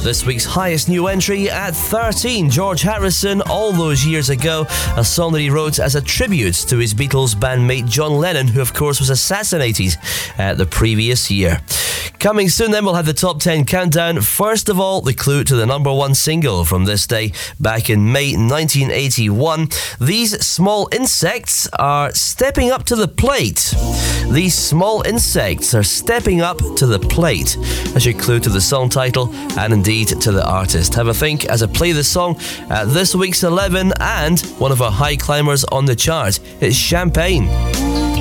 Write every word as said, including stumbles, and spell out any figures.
This week's highest new entry at thirteen, George Harrison, All Those Years Ago, a song that he wrote as a tribute to his Beatles bandmate John Lennon, who of course was assassinated uh, the previous year. Coming soon then, we'll have the top ten countdown. First of all, the clue to the number one single from this day back in May nineteen eighty-one. These small insects are stepping up to the plate. These small insects are stepping up to the plate. That's your clue to the song title and indeed to the artist. Have a think as I play the song at this week's eleven and one of our high climbers on the chart. It's Champagne.